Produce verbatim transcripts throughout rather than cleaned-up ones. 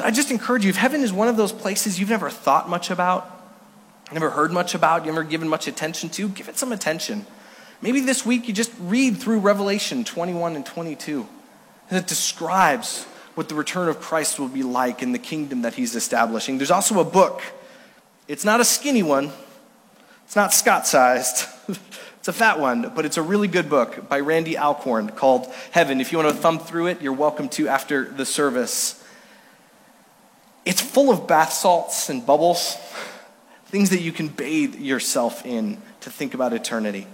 So I just encourage you, if heaven is one of those places you've never thought much about, never heard much about, you've never given much attention to, give it some attention. Maybe this week you just read through Revelation twenty-one and twenty-two. And it describes what the return of Christ will be like in the kingdom that he's establishing. There's also a book. It's not a skinny one. It's not Scott-sized. It's a fat one, but it's a really good book by Randy Alcorn called Heaven. If you want to thumb through it, you're welcome to after the service. It's full of bath salts and bubbles, things that you can bathe yourself in to think about eternity.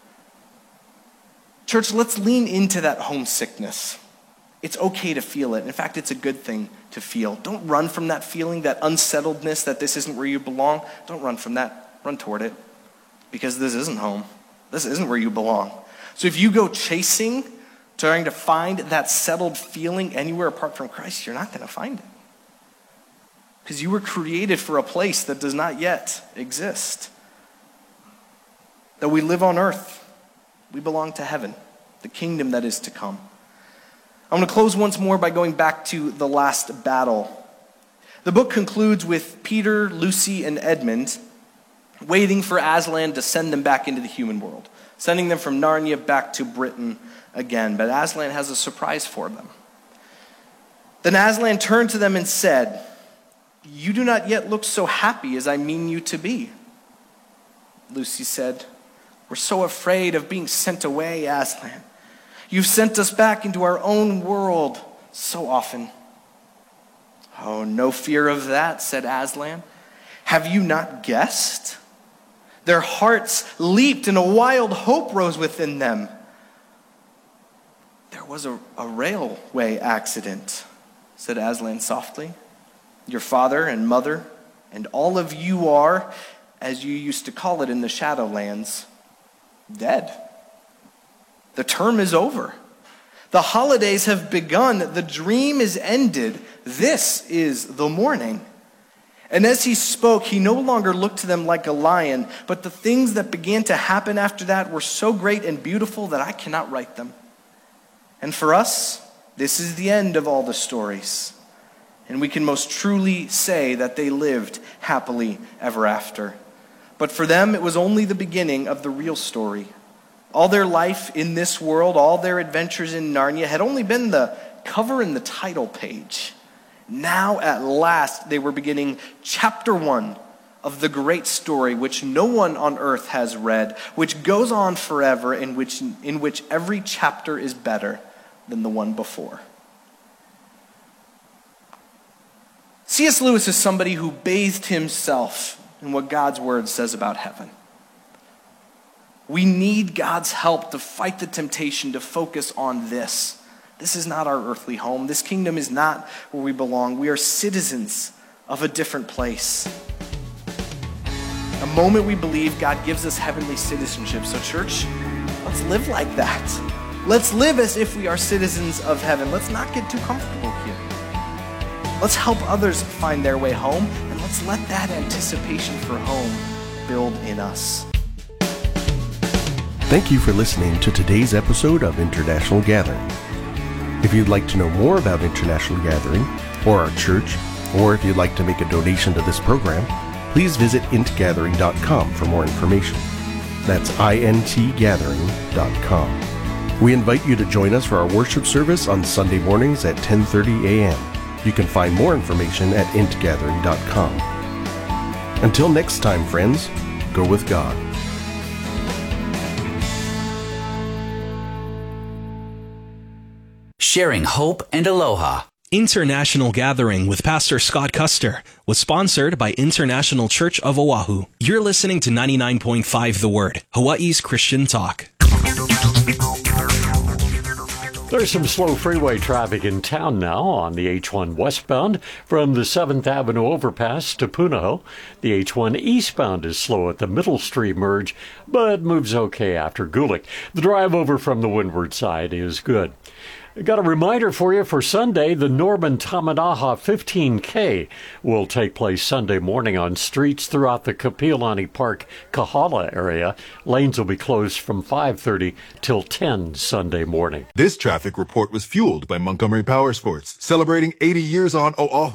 Church, let's lean into that homesickness. It's okay to feel it. In fact, it's a good thing to feel. Don't run from that feeling, that unsettledness, that this isn't where you belong. Don't run from that. Run toward it, because this isn't home. This isn't where you belong. So if you go chasing, trying to find that settled feeling anywhere apart from Christ, you're not going to find it. Because you were created for a place that does not yet exist. That we live on earth. We belong to heaven, the kingdom that is to come. I'm going to close once more by going back to the last battle. The book concludes with Peter, Lucy, and Edmund waiting for Aslan to send them back into the human world, sending them from Narnia back to Britain again. But Aslan has a surprise for them. Then Aslan turned to them and said, "You do not yet look so happy as I mean you to be." Lucy said, "We're so afraid of being sent away, Aslan. You've sent us back into our own world so often." "Oh, no fear of that," said Aslan. "Have you not guessed?" Their hearts leaped and a wild hope rose within them. "There was a, a railway accident," said Aslan softly. "Your father and mother and all of you are, as you used to call it in the Shadowlands, dead. The term is over. The holidays have begun. The dream is ended. This is the morning." And as he spoke, he no longer looked to them like a lion, but the things that began to happen after that were so great and beautiful that I cannot write them. And for us, this is the end of all the stories. And we can most truly say that they lived happily ever after. But for them, it was only the beginning of the real story. All their life in this world, all their adventures in Narnia had only been the cover and the title page. Now, at last, they were beginning chapter one of the great story which no one on earth has read, which goes on forever, in which, in which every chapter is better than the one before. C S Lewis is somebody who bathed himself in what God's word says about heaven. We need God's help to fight the temptation to focus on this. This is not our earthly home. This kingdom is not where we belong. We are citizens of a different place. The moment we believe, God gives us heavenly citizenship. So church, let's live like that. Let's live as if we are citizens of heaven. Let's not get too comfortable here. Let's help others find their way home, and let's let that anticipation for home build in us. Thank you for listening to today's episode of International Gathering. If you'd like to know more about International Gathering, or our church, or if you'd like to make a donation to this program, please visit int gathering dot com for more information. That's int gathering dot com. We invite you to join us for our worship service on Sunday mornings at ten thirty a.m. You can find more information at int gathering dot com. Until next time, friends, go with God. Sharing hope and aloha. International Gathering with Pastor Scott Custer was sponsored by International Church of Oahu. You're listening to ninety-nine point five The Word, Hawaii's Christian talk. There's some slow freeway traffic in town now on the H one westbound from the seventh Avenue overpass to Punahou. The H one eastbound is slow at the Middle Street merge, but moves okay after Gulick. The drive over from the windward side is good. Got a reminder for you for Sunday. The Norman Tamanaha fifteen K will take place Sunday morning on streets throughout the Kapiolani Park, Kahala area. Lanes will be closed from five thirty till ten Sunday morning. This traffic report was fueled by Montgomery Power Sports, celebrating eighty years on Oahu.